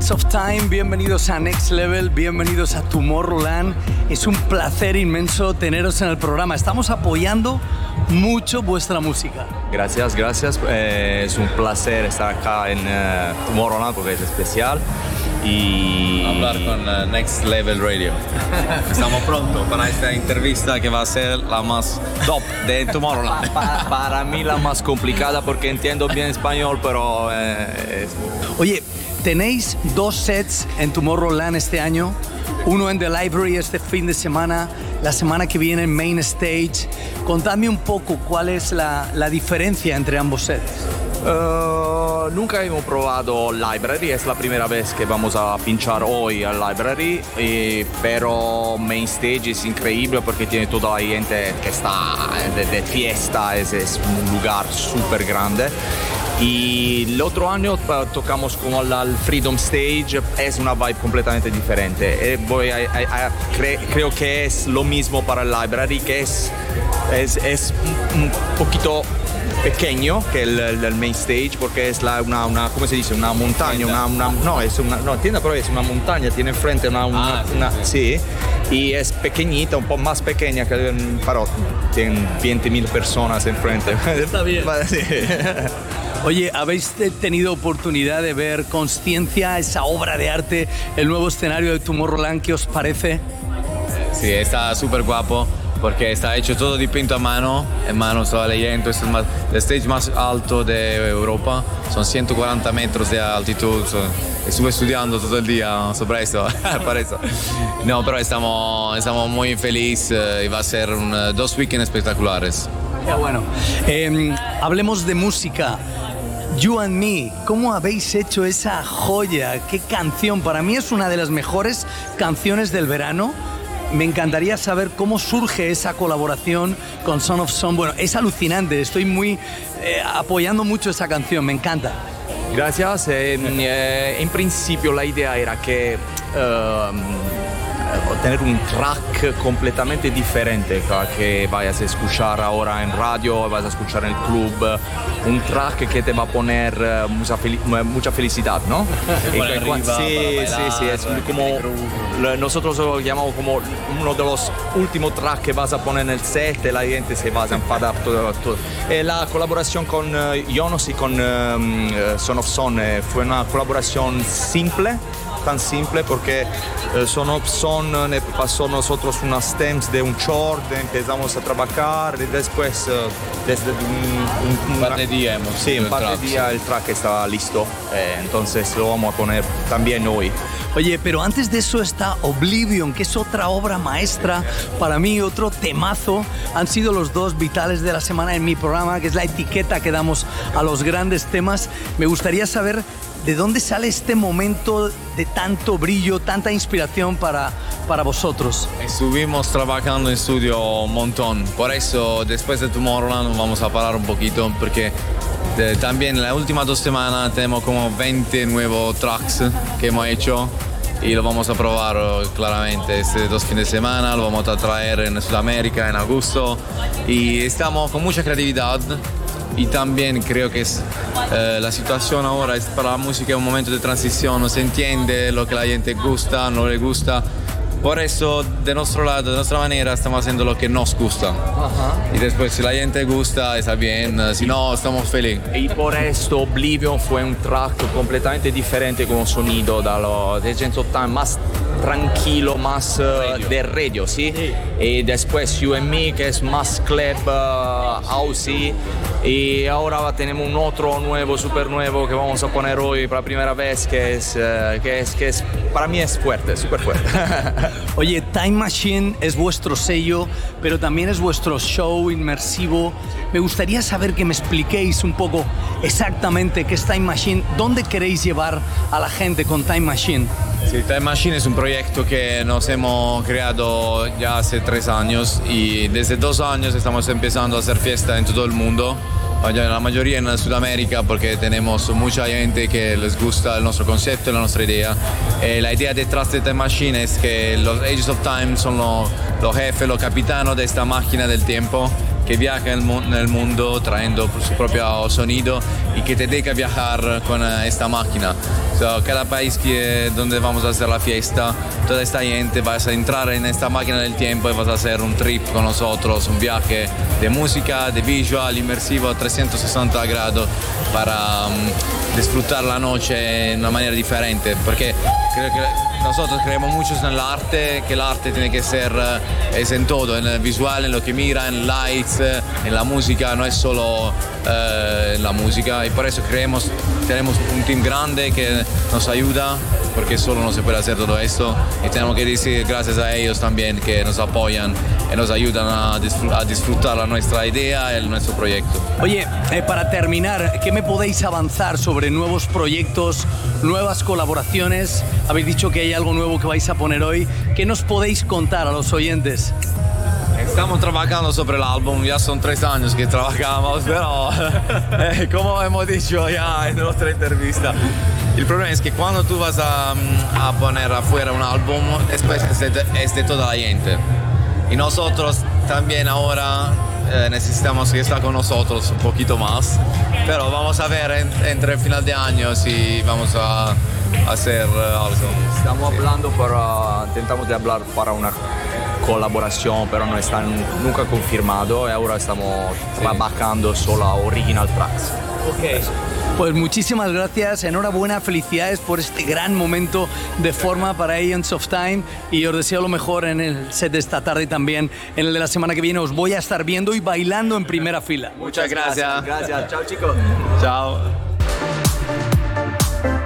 Agents of Time, bienvenidos a Next Level, bienvenidos a Tomorrowland. Es un placer inmenso teneros en el programa. Estamos apoyando mucho vuestra música. Gracias. Es un placer estar acá en Tomorrowland porque es especial. Y hablar con Next Level Radio. Estamos prontos para esta entrevista que va a ser la más top de Tomorrowland. Para mí la más complicada porque entiendo bien español, pero... Oye, tenéis 2 sets en Tomorrowland este año. Uno en The Library este fin de semana, la semana que viene en Main Stage. Contadme un poco cuál es la diferencia entre ambos sets. Nunca hemos probado Library, es la primera vez que vamos a pinchar hoy al Library, pero Main Stage es increíble porque tiene toda la gente que está de fiesta, es un lugar súper grande. Y el otro año tocamos como al Freedom Stage, es una vibe completamente diferente. Creo que es lo mismo para el Library, que es un poquito pequeño que el Main Stage porque es una ¿cómo se dice? Una montaña, tienda, pero es una montaña, tiene enfrente una sí, y es pequeñita, un poco más pequeña que un Parot, tienen 20.000 personas enfrente. Está bien. Sí. Oye, ¿habéis tenido oportunidad de ver Consciencia, esa obra de arte, el nuevo escenario de Tomorrowland? ¿Qué os parece? Sí, está súper guapo porque está hecho todo dipinto a mano, estaba leyendo, es el stage más alto de Europa, son 140 metros de altitud, estuve estudiando todo el día sobre esto, para eso. No, pero estamos muy felices y va a ser 2 weekends espectaculares. Ya bueno, hablemos de música. You and Me, ¿cómo habéis hecho esa joya? ¿Qué canción? Para mí es una de las mejores canciones del verano. Me encantaría saber cómo surge esa colaboración con Son of Son. Bueno, es alucinante, estoy muy apoyando mucho esa canción, me encanta. Gracias. En principio la idea era que tener un track completamente diferente que vayas a escuchar ahora en radio, vas a escuchar en el club, un track que te va a poner mucha felicidad, ¿no? Sí, es como nosotros lo llamamos como uno de los últimos tracks que vas a poner en el set, la gente se va a enfadar todo. La colaboración con Jonas y con Son of Son fue una colaboración simple, tan simple porque Son of Son pasó nosotros unas stems de un short, empezamos a trabajar y después desde un par de días el track estaba listo, entonces lo vamos a poner también hoy. Oye, pero antes de eso está Oblivion, que es otra obra maestra, para mí otro temazo. Han sido los 2 vitales de la semana en mi programa, que es la etiqueta que damos a los grandes temas. Me gustaría saber ¿de dónde sale este momento de tanto brillo, tanta inspiración para vosotros? Estuvimos trabajando en estudio un montón, por eso después de Tomorrowland vamos a parar un poquito porque también en las últimas 2 semanas tenemos como 20 nuevos tracks que hemos hecho y lo vamos a probar claramente este 2 fines de semana, lo vamos a traer en Sudamérica en agosto y estamos con mucha creatividad. Y también creo que la situación ahora es para la música un momento de transición, no se entiende lo que la gente gusta, no le gusta. Por eso, de nuestro lado, de nuestra manera, estamos haciendo lo que nos gusta. Y después, si la gente gusta, está bien, si no, estamos felices. Y por esto, Oblivion fue un track completamente diferente como sonido de Agents of Time, más tranquilo, más de radio, ¿sí? Y después You and Me, que es más club, housey. Y ahora tenemos un otro nuevo, súper nuevo, que vamos a poner hoy por la primera vez, que es para mí es fuerte, súper fuerte. Oye, Time Machine es vuestro sello, pero también es vuestro show inmersivo. Me gustaría saber que me expliquéis un poco exactamente qué es Time Machine, dónde queréis llevar a la gente con Time Machine. Sí, Time Machine es un proyecto que nos hemos creado ya hace 3 años y desde 2 años estamos empezando a hacer fiesta en todo el mundo. La mayoría en Sudamérica porque tenemos mucha gente que les gusta nuestro concepto, la nuestra idea. La idea detrás de Time Machine es que los Agents of Time son los jefes, los capitanos de esta máquina del tiempo que viaja en el mundo trayendo su propio sonido y que te deja viajar con esta máquina. Cada país donde vamos a hacer la fiesta, toda esta gente vas a entrar en esta máquina del tiempo y vas a hacer un trip con nosotros, un viaje de música, de visual, inmersivo 360 grados para disfrutar la noche en una manera diferente, porque creo que nosotros creemos mucho en el arte, que el arte tiene que ser es en todo, en el visual, en lo que mira, en lights, en la música, no es solo en la música, y por eso tenemos un team grande que nos ayuda, porque solo no se puede hacer todo esto, y tenemos que decir gracias a ellos también que nos apoyan y nos ayudan a disfrutar la nuestra idea y nuestro proyecto. Oye, para terminar, ¿qué me podéis avanzar sobre nuevos proyectos, nuevas colaboraciones? Habéis dicho que hay algo nuevo que vais a poner hoy. ¿Qué nos podéis contar a los oyentes? Estamos trabajando sobre el álbum, ya son 3 años que trabajamos, pero como hemos dicho ya en nuestra entrevista, el problema es que cuando tú vas a poner afuera un álbum, después es de toda la gente. Y nosotros también ahora necesitamos que esté con nosotros un poquito más, pero vamos a ver entre el final de año si vamos a hacer algo. Estamos hablando intentamos de hablar para una colaboración, pero no está nunca confirmado, y ahora estamos trabajando solo a original tracks. Ok. Pues muchísimas gracias, enhorabuena, felicidades por este gran momento de forma para Aeons of Time, y os deseo lo mejor en el set de esta tarde y también en el de la semana que viene. Os voy a estar viendo y bailando en primera fila. Muchas gracias. Gracias, chao chicos. Chao.